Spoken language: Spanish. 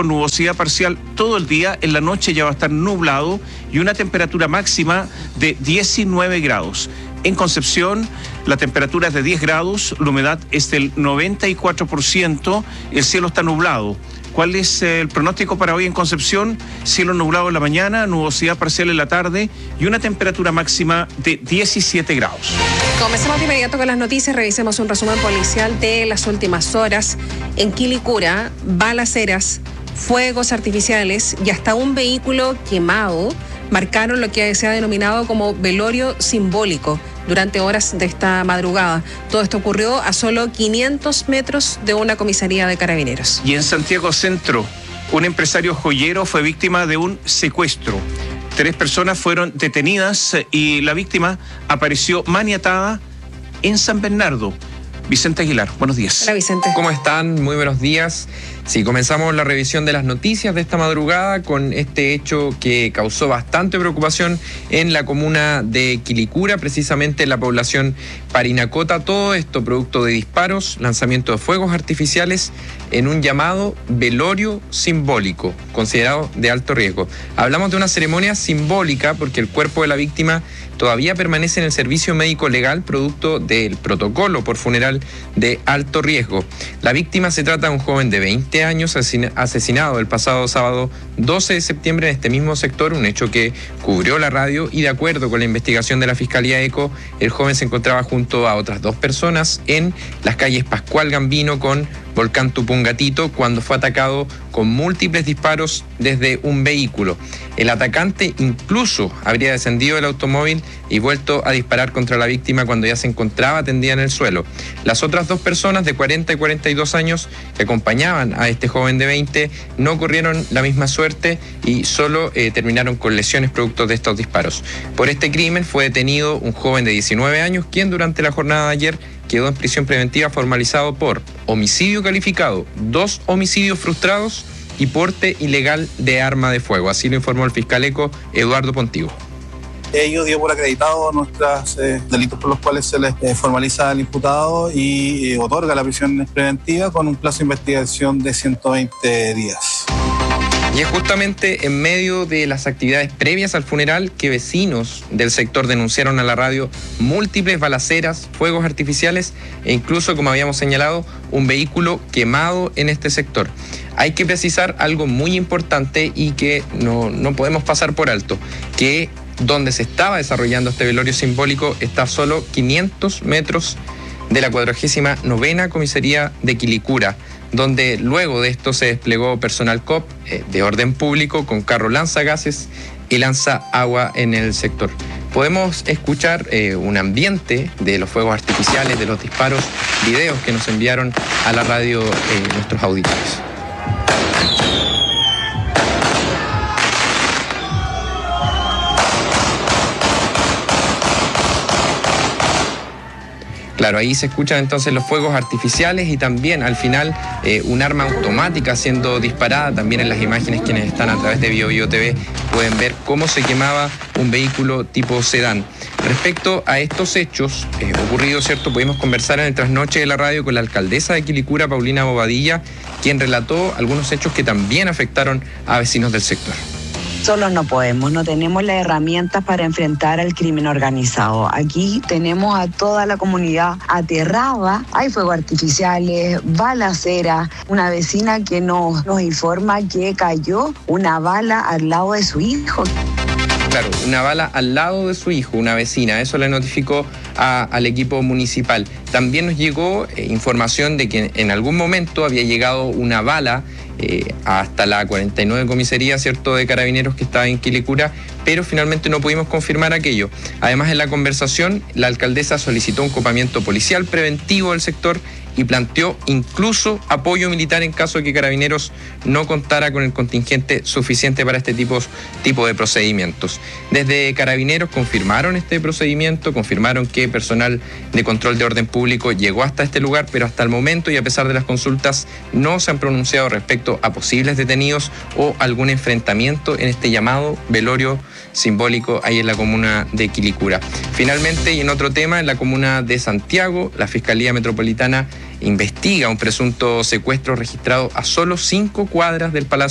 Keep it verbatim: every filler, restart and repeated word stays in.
con nubosidad parcial todo el día. En la noche ya va a estar nublado y una temperatura máxima de diecinueve grados. En Concepción, la temperatura es de diez grados, la humedad es del noventa y cuatro por ciento, el cielo está nublado. ¿Cuál es el pronóstico para hoy en Concepción? Cielo nublado en la mañana, nubosidad parcial en la tarde y una temperatura máxima de diecisiete grados. Comenzamos de inmediato con las noticias. Revisemos un resumen policial de las últimas horas. En Quilicura, balaceras, fuegos artificiales y hasta un vehículo quemado marcaron lo que se ha denominado como velorio simbólico durante horas de esta madrugada. Todo esto ocurrió a solo quinientos metros de una comisaría de carabineros. Y en Santiago Centro, un empresario joyero fue víctima de un secuestro. Tres personas fueron detenidas y la víctima apareció maniatada en San Bernardo. Vicente Aguilar, buenos días. Hola, Vicente. ¿Cómo están? Muy buenos días. Sí, comenzamos la revisión de las noticias de esta madrugada con este hecho que causó bastante preocupación en la comuna de Quilicura, precisamente en la población Parinacota. Todo esto producto de disparos, lanzamiento de fuegos artificiales en un llamado velorio simbólico, considerado de alto riesgo. Hablamos de una ceremonia simbólica porque el cuerpo de la víctima todavía permanece en el servicio médico legal producto del protocolo por funeral de alto riesgo. La víctima se trata de un joven de veinte años asesinado el pasado sábado doce de septiembre en este mismo sector, un hecho que cubrió la radio y de acuerdo con la investigación de la Fiscalía ECO, el joven se encontraba junto a otras dos personas en las calles Pascual Gambino con Volcán Tupungatito cuando fue atacado con múltiples disparos desde un vehículo. El atacante incluso habría descendido del automóvil y vuelto a disparar contra la víctima cuando ya se encontraba tendida en el suelo. Las otras dos personas de cuarenta y cuarenta y dos años que acompañaban a este joven de veinte no corrieron la misma suerte y solo eh, terminaron con lesiones producto de estos disparos. Por este crimen fue detenido un joven de diecinueve años quien durante la jornada de ayer quedó en prisión preventiva formalizado por homicidio calificado, dos homicidios frustrados y porte ilegal de arma de fuego. Así lo informó el fiscal ECO, Eduardo Pontigo. Ello dio por acreditado nuestros eh, delitos por los cuales se les eh, formaliza al imputado y eh, otorga la prisión preventiva con un plazo de investigación de ciento veinte días. Y es justamente en medio de las actividades previas al funeral que vecinos del sector denunciaron a la radio múltiples balaceras, fuegos artificiales e incluso, como habíamos señalado, un vehículo quemado en este sector. Hay que precisar algo muy importante y que no, no podemos pasar por alto, que donde se estaba desarrollando este velorio simbólico está a solo quinientos metros de la cuadragésima novena comisaría de Quilicura, donde luego de esto se desplegó personal C O P eh, de orden público con carro lanzagases y lanza agua en el sector. Podemos escuchar eh, un ambiente de los fuegos artificiales, de los disparos, videos que nos enviaron a la radio eh, nuestros auditores. Claro, ahí se escuchan entonces los fuegos artificiales y también al final eh, un arma automática siendo disparada. También en las imágenes quienes están a través de Bio Bio T V pueden ver cómo se quemaba un vehículo tipo sedán. Respecto a estos hechos eh, ocurridos, ¿cierto? Pudimos conversar en el trasnoche de la radio con la alcaldesa de Quilicura, Paulina Bobadilla, quien relató algunos hechos que también afectaron a vecinos del sector. Solos no podemos, no tenemos las herramientas para enfrentar al crimen organizado. Aquí tenemos a toda la comunidad aterrada, hay fuegos artificiales, balaceras, una vecina que nos, nos informa que cayó una bala al lado de su hijo. Claro, una bala al lado de su hijo, una vecina, eso le notificó a, al equipo municipal. También nos llegó eh, información de que en algún momento había llegado una bala eh, hasta la cuarenta y nueve comisaría, ¿cierto?, de carabineros que estaba en Quilicura, pero finalmente no pudimos confirmar aquello. Además, en la conversación, la alcaldesa solicitó un copamiento policial preventivo del sector y planteó incluso apoyo militar en caso de que Carabineros no contara con el contingente suficiente para este tipo, tipo de procedimientos. Desde Carabineros confirmaron este procedimiento, confirmaron que personal de control de orden público llegó hasta este lugar, pero hasta el momento y a pesar de las consultas no se han pronunciado respecto a posibles detenidos o algún enfrentamiento en este llamado velorio simbólico ahí en la comuna de Quilicura. Finalmente, y en otro tema, en la comuna de Santiago, la Fiscalía Metropolitana investiga un presunto secuestro registrado a solo cinco cuadras del Palacio